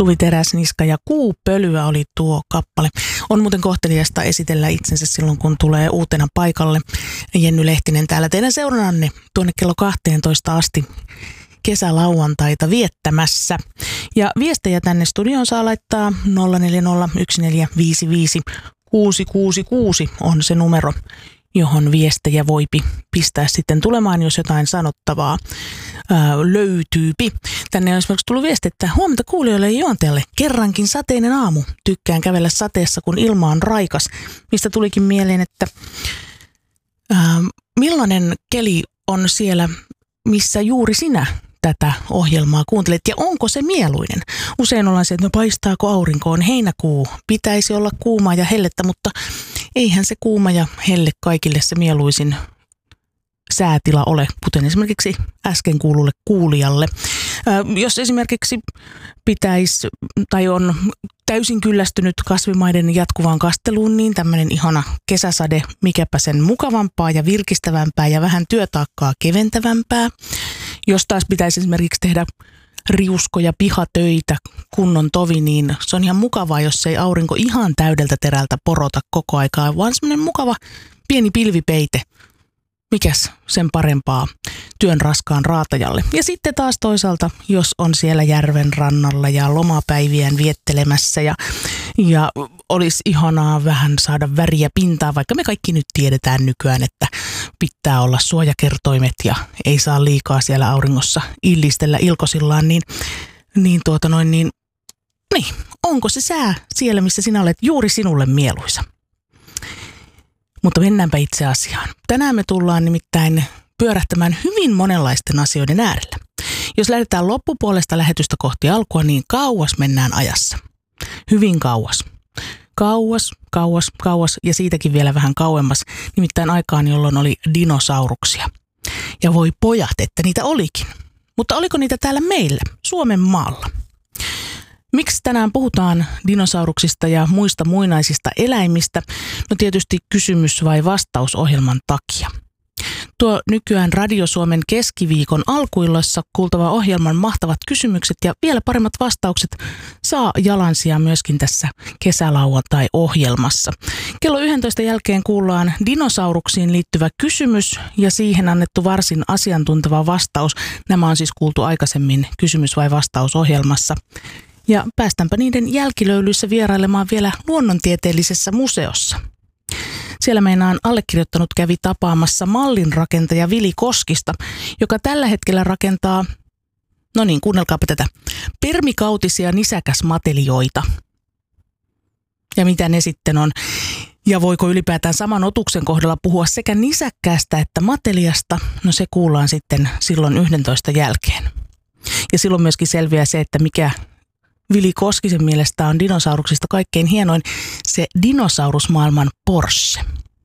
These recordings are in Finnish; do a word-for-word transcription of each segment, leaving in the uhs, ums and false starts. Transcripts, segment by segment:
Suvi Teräsniska ja Kuupölyä oli tuo kappale. On muuten kohteliasta esitellä itsensä silloin, kun tulee uutena paikalle. Jenny Lehtinen täällä teidän seurannanne tuonne kello kahteentoista asti kesälauantaita viettämässä. Ja viestejä tänne studioon saa laittaa nolla neljä nolla yksi neljä viisi viisi kuusi kuusi kuusi on se numero, johon viestejä voipi pistää sitten tulemaan, jos jotain sanottavaa ää, löytyypi. Tänne on esimerkiksi tullut viesti, että huomenta kuulijoille ja juontajalle. Kerrankin sateinen aamu. Tykkään kävellä sateessa, kun ilma on raikas. Mistä tulikin mieleen, että ää, millainen keli on siellä, missä juuri sinä tätä ohjelmaa kuuntelet, ja onko se mieluinen? Usein ollaan se, että no paistaako aurinko, on heinäkuu, pitäisi olla kuumaa ja hellettä, mutta eihän se kuuma ja helle kaikille se mieluisin säätila ole, kuten esimerkiksi äsken kuululle kuulijalle. Ää, jos esimerkiksi pitäisi tai on täysin kyllästynyt kasvimaiden jatkuvaan kasteluun, niin tämmöinen ihana kesäsade, mikäpä sen mukavampaa ja virkistävämpää ja vähän työtaakkaa keventävämpää. Jos taas pitäisi esimerkiksi tehdä riuskoja pihatöitä, kunnon tovi, niin se on ihan mukavaa, jos ei aurinko ihan täydeltä terältä porota koko aikaa, vaan semmoinen mukava pieni pilvipeite. Mikäs sen parempaa työn raskaan raatajalle. Ja sitten taas toisaalta, jos on siellä järven rannalla ja lomapäiviään viettelemässä ja, ja olisi ihanaa vähän saada väriä pintaan, vaikka me kaikki nyt tiedetään nykyään, että pitää olla suojakertoimet ja ei saa liikaa siellä auringossa illistellä ilkosillaan, niin, niin, tuota noin, niin, niin onko se sää siellä, missä sinä olet juuri sinulle mieluisa? Mutta mennäänpä itse asiaan. Tänään me tullaan nimittäin pyörähtämään hyvin monenlaisten asioiden äärellä. Jos lähdetään loppupuolesta lähetystä kohti alkua, niin kauas mennään ajassa. Hyvin kauas. Kauas, kauas, kauas ja siitäkin vielä vähän kauemmas. Nimittäin aikaan, jolloin oli dinosauruksia. Ja voi pojat, että niitä olikin. Mutta oliko niitä täällä meillä, Suomen maalla? Miksi tänään puhutaan dinosauruksista ja muista muinaisista eläimistä? No tietysti kysymys vai vastaus ohjelman takia. Tuo nykyään Radio Suomen keskiviikon alkuilloissa kuultava ohjelman mahtavat kysymykset ja vielä paremmat vastaukset saa jalansijaa myöskin tässä kesälauantai-ohjelmassa. Kello yksitoista jälkeen kuullaan dinosauruksiin liittyvä kysymys ja siihen annettu varsin asiantunteva vastaus. Nämä on siis kuultu aikaisemmin kysymys vai vastaus ohjelmassa. Ja päästäänpä niiden jälkilöylyissä vierailemaan vielä luonnontieteellisessä museossa. Siellä meinaan allekirjoittanut kävi tapaamassa mallinrakentaja Vili Koskista, joka tällä hetkellä rakentaa, no niin, kuunnelkaapa tätä, permikautisia nisäkäsmatelioita. Ja mitä ne sitten on? Ja voiko ylipäätään saman otuksen kohdalla puhua sekä nisäkkäästä että mateliasta? No se kuullaan sitten silloin yksitoista jälkeen. Ja silloin myöskin selviää se, että mikä Vili Koskisen mielestä on dinosauruksista kaikkein hienoin, se dinosaurusmaailman Porsche.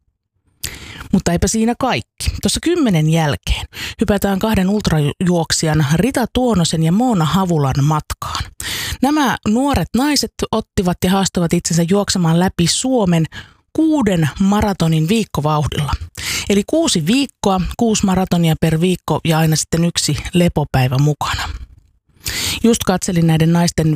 Mutta eipä siinä kaikki. Tuossa kymmenen jälkeen hypätään kahden ultrajuoksijan Rita Tuonosen ja Moona Havulan matkaan. Nämä nuoret naiset ottivat ja haastavat itsensä juoksemaan läpi Suomen kuuden maratonin viikkovauhdilla. Eli kuusi viikkoa, kuusi maratonia per viikko ja aina sitten yksi lepopäivä mukana. Just katselin näiden naisten